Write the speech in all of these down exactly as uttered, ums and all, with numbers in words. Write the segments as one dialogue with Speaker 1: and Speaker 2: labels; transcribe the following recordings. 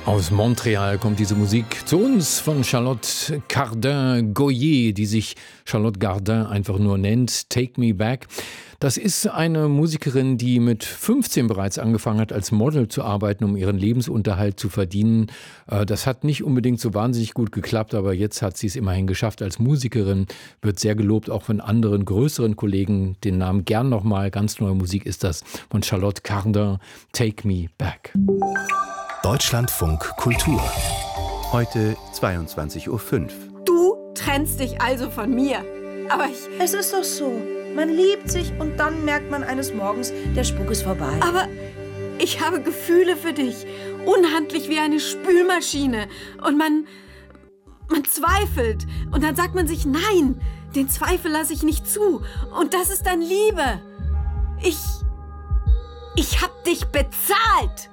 Speaker 1: Aus Montreal kommt diese Musik zu uns von Charlotte Cardin-Goyer, die sich Charlotte Gardin einfach nur nennt, Take Me Back. Das ist eine Musikerin, die mit fünfzehn bereits angefangen hat, als Model zu arbeiten, um ihren Lebensunterhalt zu verdienen. Das hat nicht unbedingt so wahnsinnig gut geklappt, aber jetzt hat sie es immerhin geschafft. Als Musikerin wird sehr gelobt, auch von anderen größeren Kollegen. Den Namen gern nochmal. Ganz neue Musik ist das von Charlotte Cardin, Take Me Back.
Speaker 2: Deutschlandfunk Kultur. Heute zweiundzwanzig Uhr fünf.
Speaker 3: Du trennst dich also von mir. Aber ich...
Speaker 4: Es ist doch so. Man liebt sich und dann merkt man eines Morgens, der Spuk ist vorbei.
Speaker 3: Aber ich habe Gefühle für dich. Unhandlich wie eine Spülmaschine. Und man... man zweifelt. Und dann sagt man sich, nein, den Zweifel lasse ich nicht zu. Und das ist dann Liebe. Ich... ich hab dich bezahlt.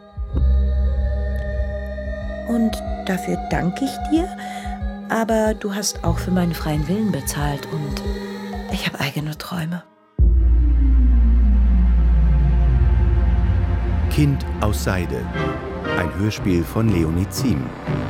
Speaker 4: Und dafür danke ich dir, aber du hast auch für meinen freien Willen bezahlt und ich habe eigene Träume.
Speaker 2: Kind aus Seide. Ein Hörspiel von Leonie Ziem.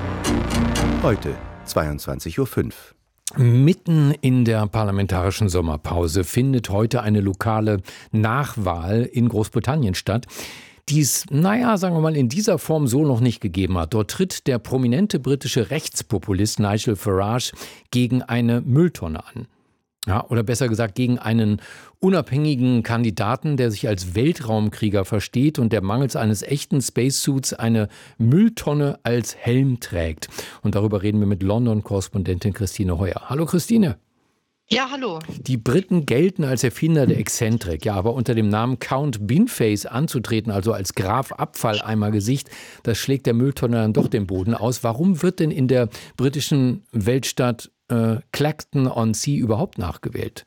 Speaker 2: Heute zweiundzwanzig Uhr fünf.
Speaker 1: Mitten in der parlamentarischen Sommerpause findet heute eine lokale Nachwahl in Großbritannien statt, die es, naja, sagen wir mal, in dieser Form so noch nicht gegeben hat. Dort tritt der prominente britische Rechtspopulist Nigel Farage gegen eine Mülltonne an. Ja, oder besser gesagt, gegen einen unabhängigen Kandidaten, der sich als Weltraumkrieger versteht und der mangels eines echten Spacesuits eine Mülltonne als Helm trägt. Und darüber reden wir mit London-Korrespondentin Christine Heuer. Hallo Christine.
Speaker 5: Ja, hallo.
Speaker 1: Die Briten gelten als Erfinder der Exzentrik, ja, aber unter dem Namen Count Binface anzutreten, also als Graf Abfalleimer-Gesicht, das schlägt der Mülltonne dann doch den Boden aus. Warum wird denn in der britischen Weltstadt äh, Clacton-on-Sea überhaupt nachgewählt?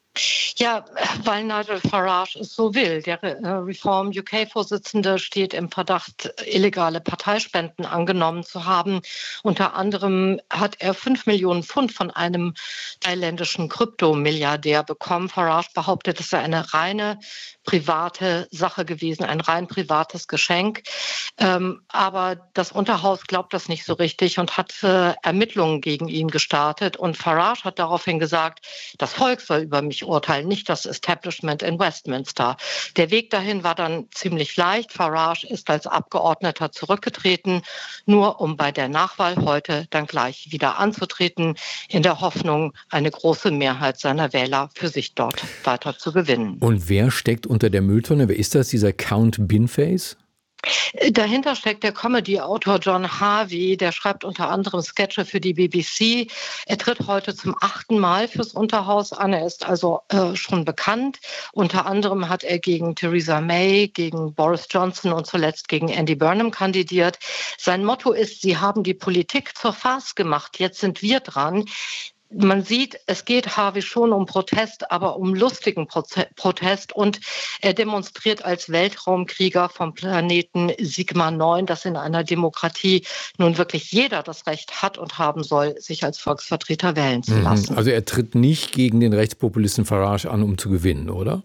Speaker 5: Ja, weil Nigel Farage es so will. Der Reform U K-Vorsitzende steht im Verdacht, illegale Parteispenden angenommen zu haben. Unter anderem hat er fünf Millionen Pfund von einem thailändischen Kryptomilliardär bekommen. Farage behauptet, es sei eine reine private Sache gewesen, ein rein privates Geschenk. Ähm, aber das Unterhaus glaubt das nicht so richtig und hat äh, Ermittlungen gegen ihn gestartet. Und Farage hat daraufhin gesagt, das Volk soll über mich urteilen, nicht das Establishment in Westminster. Der Weg dahin war dann ziemlich leicht. Farage ist als Abgeordneter zurückgetreten, nur um bei der Nachwahl heute dann gleich wieder anzutreten, in der Hoffnung, eine große Mehrheit seiner Wähler für sich dort weiter zu gewinnen.
Speaker 1: Und wer steckt unter der Mülltonne? Wer ist das, dieser Count Binface?
Speaker 5: Dahinter steckt der Comedy-Autor John Harvey, der schreibt unter anderem Sketche für die B B C. Er tritt heute zum achten Mal fürs Unterhaus an, er ist also äh, schon bekannt. Unter anderem hat er gegen Theresa May, gegen Boris Johnson und zuletzt gegen Andy Burnham kandidiert. Sein Motto ist, sie haben die Politik zur Farce gemacht, jetzt sind wir dran. Man sieht, es geht Harvey schon um Protest, aber um lustigen Protest. Und er demonstriert als Weltraumkrieger vom Planeten Sigma neun, dass in einer Demokratie nun wirklich jeder das Recht hat und haben soll, sich als Volksvertreter wählen zu lassen.
Speaker 1: Also er tritt nicht gegen den Rechtspopulisten Farage an, um zu gewinnen, oder?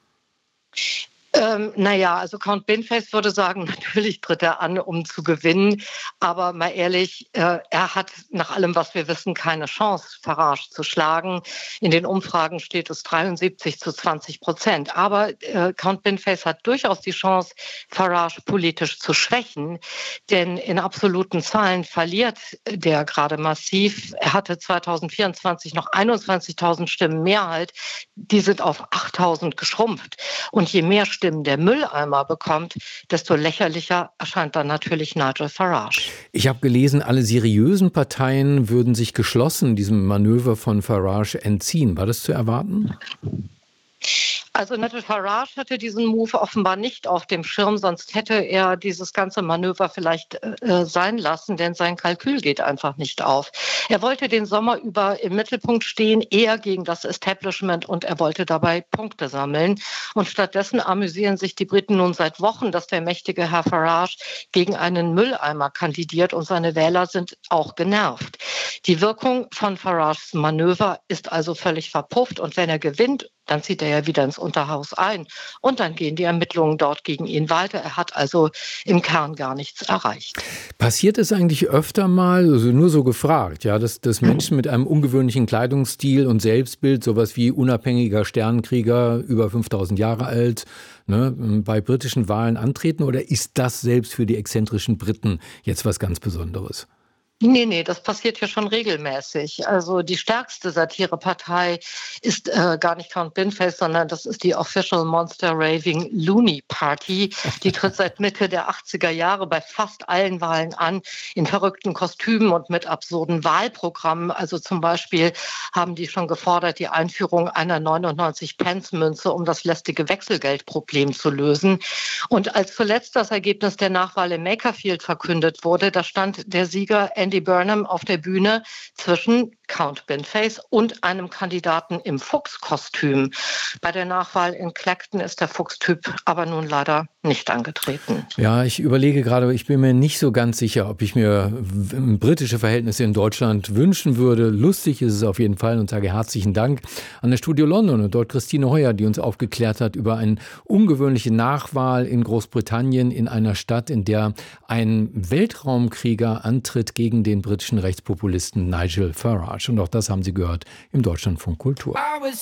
Speaker 5: Ähm, naja, also Count Binface würde sagen, natürlich tritt er an, um zu gewinnen. Aber mal ehrlich, äh, er hat nach allem, was wir wissen, keine Chance, Farage zu schlagen. In den Umfragen steht es dreiundsiebzig zu zwanzig Prozent. Aber äh, Count Binface hat durchaus die Chance, Farage politisch zu schwächen. Denn in absoluten Zahlen verliert der gerade massiv. Er hatte zweitausendvierundzwanzig noch einundzwanzigtausend Stimmen Mehrheit. Die sind auf achttausend geschrumpft. Und je mehr Stimmen der Mülleimer bekommt, desto lächerlicher erscheint dann natürlich Nigel Farage.
Speaker 1: Ich habe gelesen, alle seriösen Parteien würden sich geschlossen diesem Manöver von Farage entziehen. War das zu erwarten?
Speaker 5: Also Nigel Farage hatte diesen Move offenbar nicht auf dem Schirm, sonst hätte er dieses ganze Manöver vielleicht äh, sein lassen, denn sein Kalkül geht einfach nicht auf. Er wollte den Sommer über im Mittelpunkt stehen, eher gegen das Establishment, und er wollte dabei Punkte sammeln. Und stattdessen amüsieren sich die Briten nun seit Wochen, dass der mächtige Herr Farage gegen einen Mülleimer kandidiert, und seine Wähler sind auch genervt. Die Wirkung von Farages Manöver ist also völlig verpufft, und wenn er gewinnt, dann zieht er ja wieder ins Unterhaus ein und dann gehen die Ermittlungen dort gegen ihn weiter. Er hat also im Kern gar nichts erreicht.
Speaker 1: Passiert es eigentlich öfter mal, also nur so gefragt, ja, dass, dass Menschen mit einem ungewöhnlichen Kleidungsstil und Selbstbild, sowas wie unabhängiger Sternenkrieger, über fünftausend Jahre alt, ne, bei britischen Wahlen antreten? Oder ist das selbst für die exzentrischen Briten jetzt was ganz Besonderes?
Speaker 5: Nee, nee, das passiert ja schon regelmäßig. Also die stärkste Satirepartei ist äh, gar nicht Count Binface, sondern das ist die Official Monster Raving Loony Party. Die tritt seit Mitte der achtziger Jahre bei fast allen Wahlen an, in verrückten Kostümen und mit absurden Wahlprogrammen. Also zum Beispiel haben die schon gefordert, die Einführung einer neunundneunzig-Pence-Münze, um das lästige Wechselgeldproblem zu lösen. Und als zuletzt das Ergebnis der Nachwahl in Makerfield verkündet wurde, da stand der Sieger Andy Burnham auf der Bühne zwischen Count Binface und einem Kandidaten im Fuchskostüm. Bei der Nachwahl in Clacton ist der Fuchstyp aber nun leider nicht angetreten.
Speaker 1: Ja, ich überlege gerade, ich bin mir nicht so ganz sicher, ob ich mir britische Verhältnisse in Deutschland wünschen würde. Lustig ist es auf jeden Fall und sage herzlichen Dank an das Studio London und dort Christine Heuer, die uns aufgeklärt hat über eine ungewöhnliche Nachwahl in Großbritannien in einer Stadt, in der ein Weltraumkrieger antritt gegen den britischen Rechtspopulisten Nigel Farage. Und auch das haben Sie gehört im Deutschlandfunk Kultur.